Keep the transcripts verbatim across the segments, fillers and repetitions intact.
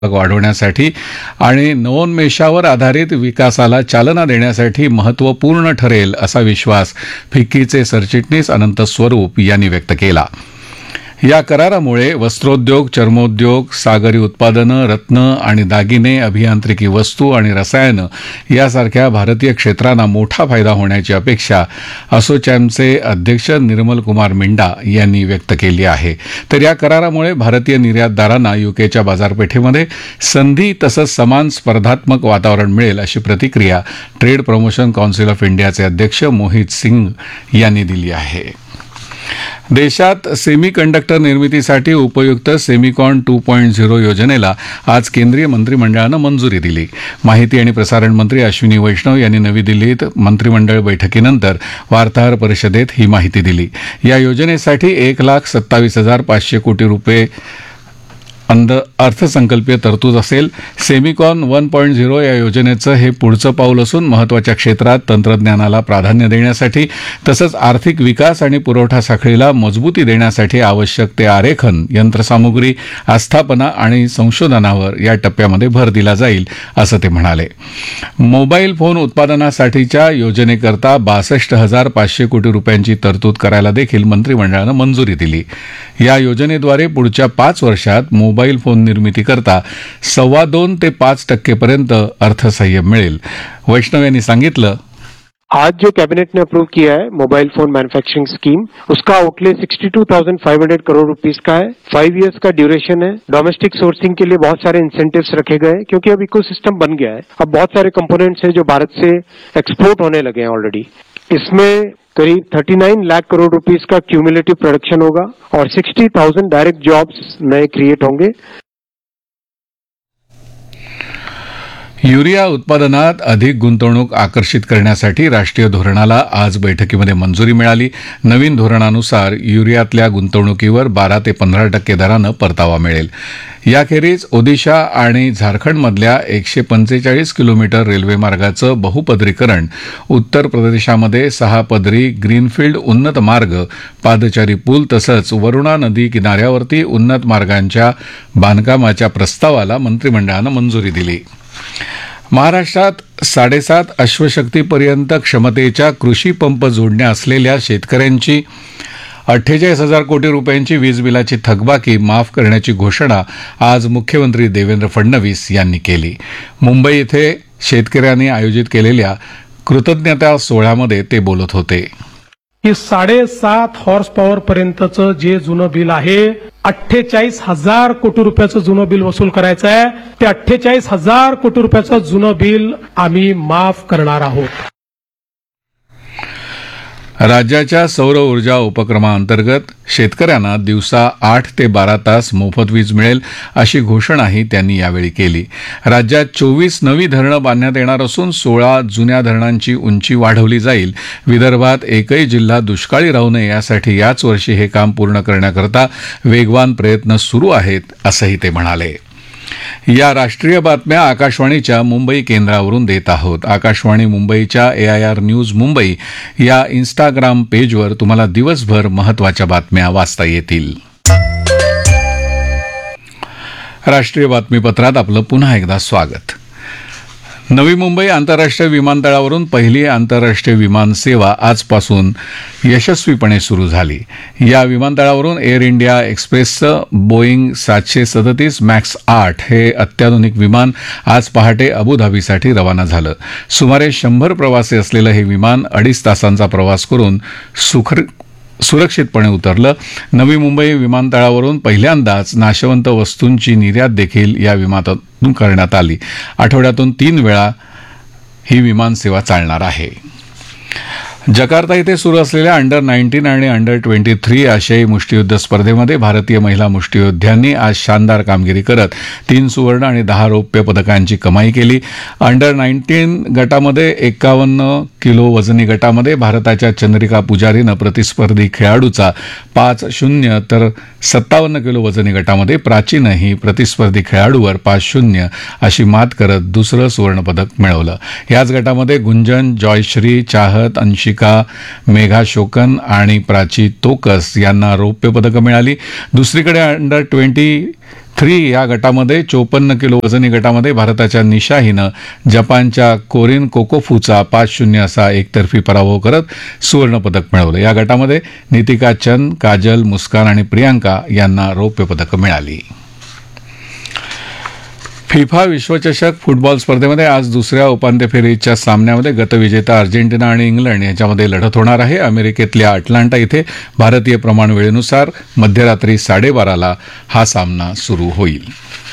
वाढवण्यासाठी आणि नवोन्मेषावर आधारित विकासाला चालना देण्यासाठी महत्त्वपूर्ण ठरेल असा विश्वास फिक्कीचे सरचिटणीस अनंत स्वरूप यांनी व्यक्त केला. या करारामुळे वस्त्रोद्योग, चर्मोद्योग, सागरी उत्पादनं, रत्न आणि दागिने, अभियांत्रिकी वस्तू आणि रसायनं यासारख्या भारतीय क्षेत्रांना मोठा फायदा होण्याची अपेक्षा असोचॅमचे अध्यक्ष निर्मल कुमार मिंडा यांनी व्यक्त केली आहे. तर या करारामुळे भारतीय निर्यातदारांना युकेच्या बाजारपेठेमध्ये संधी तसंच समान स्पर्धात्मक वातावरण मिळेल अशी प्रतिक्रिया ट्रेड प्रमोशन कौन्सिल ऑफ इंडियाचे अध्यक्ष मोहित सिंग यांनी दिली आहे. देशात सेमीकंडक्टर निर्मितीसाठी उपयुक्त सेमिकॉन टू पॉइंट झिरो योजनेला आज केंद्रीय मंत्रिमंडळानं मंजुरी दिली. माहिती आणि प्रसारण मंत्री अश्विनी वैष्णव यांनी नवी दिल्लीत मंत्रिमंडळ बैठकीनंतर वार्ताहर परिषदेत ही माहिती दिली. या योजनेसाठी एक लाख सत्तावीस हजार पाचशे कोटी रुपये अर्थसंकल्पीय तरतूद असेल. सेमिकॉन वन पॉइंट झिरो या योजनेचं हे पुढचं पाऊल असून महत्त्वाच्या क्षेत्रात तंत्रज्ञानाला प्राधान्य देण्यासाठी तसंच आर्थिक विकास आणि पुरवठा साखळीला मजबूती देण्यासाठी आवश्यक ते आरेखन, यंत्रसामुग्री, आस्थापना आणि संशोधनावर या टप्प्यामध्ये भर दिला जाईल असं ते म्हणाले. मोबाईल फोन उत्पादनासाठीच्या योजनेकरता बासष्ट हजार पाचशे कोटी रुपयांची तरतूद करायला देखील मंत्रिमंडळानं मंजुरी दिली. या योजनेद्वारे पुढच्या पाच वर्षात मोबाईल मोबाईल फोन निर्मिती करता सव्वा दोन ते पाच टक्केपर्यंत अर्थसहाय्य मिळेल. वैष्णव यांनी सांगितलं, आज जो कैबिनेट ने अप्रूव किया है मोबाइल फोन मैन्युफैक्चरिंग स्कीम, उसका outlay sixty two thousand five hundred crore rupees का है. फाइव इयर्स का ड्यूरेशन है. डोमेस्टिक सोर्सिंग के लिए बहुत सारे इंसेंटिव्स रखे गए हैं क्योंकि अब इकोसिस्टम बन गया है. अब बहुत सारे कंपोनेंट्स हैं जो भारत से एक्सपोर्ट होने लगे हैं ऑलरेडी. इसमें करीब उनतालीस लाख करोड़ रुपीस का क्यूमुलेटिव प्रोडक्शन होगा और साठ हज़ार डायरेक्ट जॉब्स नए क्रिएट होंगे. युरिया उत्पादनात अधिक गुंतवणूक आकर्षित करण्यासाठी राष्ट्रीय धोरणाला आज बैठकीमध्ये मंजुरी मिळाली. नवीन धोरणानुसार युरियातल्या गुंतवणुकीवर बारा ते पंधरा टक्के दरानं परतावा मिळेल. याखेरीज ओदिशा आणि झारखंडमधल्या एकशे पंचेचाळीस किलोमीटर रेल्वे मार्गाचं बहुपदरीकरण, उत्तर प्रदेशामध्ये सहा पदरी ग्रीनफील्ड उन्नत मार्ग, पादचारी पूल तसंच वरुणा नदी किनाऱ्यावरती उन्नत मार्गांच्या बांधकामाच्या प्रस्तावाला मंत्रिमंडळानं मंजुरी दिली. महाराष्ट्रात साडेसात अश्वशक्तीपर्यंत क्षमतेच्या कृषी पंप जोडण्या असलेल्या शेतकऱ्यांची अठ्ठेचाळीस हजार कोटी रुपयांची वीज बिलाची थकबाकी माफ करण्याची घोषणा आज मुख्यमंत्री देवेंद्र फडणवीस यांनी केली. मुंबई इथे शेतकऱ्यांनी आयोजित केलेल्या कृतज्ञता सोहळ्यामध्ये ते बोलत होते. की साडेसात हॉर्स पॉवर पर्यंतचं जे जुनं बिल आहे, अठ्ठेचाळीस हजार कोटी रुपयाचं जुनं बिल वसूल करायचं आहे. ते अठ्ठेचाळीस हजार कोटी रुपयाचं जुनं बिल आम्ही माफ करणार आहोत. राज्याच्या सौर ऊर्जा उपक्रमाअंतर्गत शेतकऱ्यांना दिवसा आठ ते बारा तास मोफत वीज मिळेल अशी घोषणाही त्यांनी यावेळी केली. राज्यात चोवीस नवी धरणं बांधण्यात येणार असून सोळा जुन्या धरणांची उंची वाढवली जाईल. विदर्भात एकही जिल्हा दुष्काळी राहू नये यासाठी याच वर्षी हे काम पूर्ण करण्याकरता वेगवान प्रयत्न सुरू आहेत असंही ते म्हणाले. या राष्ट्रीय बातम्या आकाशवाणीच्या मुंबई केंद्रावरून देत आहोत. आकाशवाणी मुंबईच्या एआयआर न्यूज मुंबई या इन्स्टाग्राम पेजवर तुम्हाला दिवसभर महत्त्वाच्या बातम्या वाचता येतील. राष्ट्रीय बातमीपत्रात आपलं पुन्हा एकदा स्वागत. नवी मुंबई आंतरराष्ट्रीय विमानतळावरून पहिली आंतरराष्ट्रीय विमान सेवा आजपासून यशस्वीपणे सुरू झाली. या विमानतळावरून एअर इंडिया एक्सप्रेसचं बोईंग सातशे सदतीस मॅक्स आठ हे अत्याधुनिक विमान आज पहाटे अबुधाबीसाठी रवाना झालं. सुमारे शंभर प्रवासी असलेलं हे विमान अडीच तासांचा प्रवास करून सुखर सुरक्षितपणे उतरलं. नवी मुंबई विमानतळावरून पहिल्यांदाच नाशवंत वस्तूंची निर्यात देखील या विमानातून करण्यात आली. आठवड्यातून तीन वेळा ही विमानसेवा चालणार आहे. जकार्ता इथे सुरू असलेल्या अंडर नाईन्टीन आणि अंडर ट्वेंटी थ्री आशियाई मुष्टियुद्ध स्पर्धेमध्ये भारतीय महिला मुष्टियोद्ध्यांनी आज शानदार कामगिरी करत तीन सुवर्ण आणि दहा रौप्य पदकांची कमाई केली. अंडर नाईन्टीन गटामध्ये एक्कावन्न किलो वजनी गटामध्ये भारताच्या चंद्रिका पुजारीनं प्रतिस्पर्धी खेळाडूचा पाच शून्य तर सत्तावन्न किलो वजनी गटामध्ये प्राचीनं ही प्रतिस्पर्धी खेळाडूवर पाच शून्य अशी मात करत दुसरं सुवर्णपदक मिळवलं. याच गटामध्ये गुंजन, जॉयश्री, चाहत, अंशिका, मेघा शोकन आणि प्राची तोकस यांना रौप्य पदकं मिळाली. दुसरीकडे अंडर ट्वेंटी थ्री या गटामध्ये चोपन्न किलो वजनी गटामध्ये भारताच्या निशा हिनं जपानच्या कोरिन कोकोफूचा पाच शून्य असा एकतर्फी पराभव करत सुवर्णपदक मिळवलं. या गटामध्ये नितिका चंद, काजल, मुस्कान आणि प्रियांका यांना रौप्य पदकं मिळाली. फिफा विश्वचषक फुटबॉल स्पर्धेमध्ये आज दुसऱ्या उपांत्य फेरीच्या सामन्यामध्ये गतविजेता अर्जेंटिना आणि इंग्लंड यांच्यामध्ये लढत होणार आहे. अमेरिकेतल्या अटलांटा इथे भारतीय प्रमाण वेळेनुसार मध्यरात्री साडेबाराला हा सामना सुरू होईल.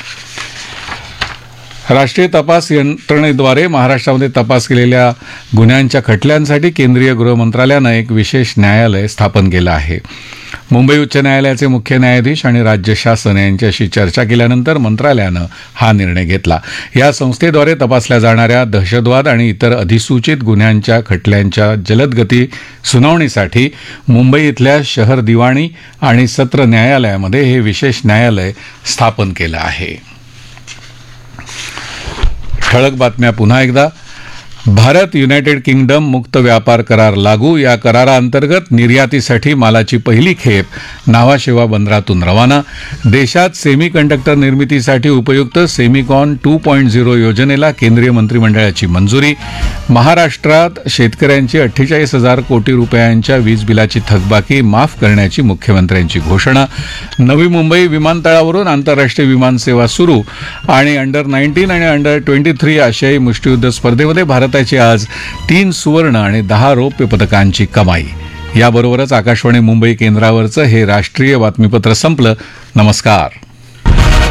राष्ट्रीय तपास यंत्रणेद्वारे महाराष्ट्रामध्ये तपास केलेल्या गुन्ह्यांच्या खटल्यांसाठी केंद्रीय गृह मंत्रालयानं एक विशेष न्यायालय स्थापन केलं आहे. मुंबई उच्च न्यायालयाचे मुख्य न्यायाधीश आणि राज्य शासन यांच्याशी चर्चा केल्यानंतर मंत्रालयानं हा निर्णय घेतला. या संस्थेद्वारे तपासल्या जाणाऱ्या दहशतवाद आणि इतर अधिसूचित गुन्ह्यांच्या खटल्यांच्या जलदगती सुनावणीसाठी मुंबई इथल्या शहर दिवाणी आणि सत्र न्यायालयामध्ये हे विशेष न्यायालय स्थापन केलं आहे. ठळक बातम्या पुन्हा एकदा. भारत युनायटेड किंगडम मुक्त व्यापार करार लागू. या कराराअंतर्गत निर्यातीसाठी मालाची पहिली खेप नावाशेवा बंदरातून रवाना. देशात सेमी कंडक्टर निर्मितीसाठी उपयुक्त सेमिकॉन टू पॉईंट झिरो योजनेला केंद्रीय मंत्रिमंडळाची मंजुरी. महाराष्ट्रात शेतकऱ्यांची अठ्ठेचाळीस हजार कोटी रुपयांच्या वीज बिलाची थकबाकी माफ करण्याची मुख्यमंत्र्यांची घोषणा. नवी मुंबई विमानतळावरून आंतरराष्ट्रीय विमानसेवा सुरू. आणि अंडर नाईन्टीन आणि अंडर ट्वेंटी थ्री आशियाई मुष्टियुद्ध स्पर्धेमध्ये भारताची आज तीन सुवर्ण आणि दहा रौप्य पदकांची कमाई. याबरोबरच आकाशवाणी मुंबई केंद्रावरचं हे राष्ट्रीय बातमीपत्र संपलं. नमस्कार.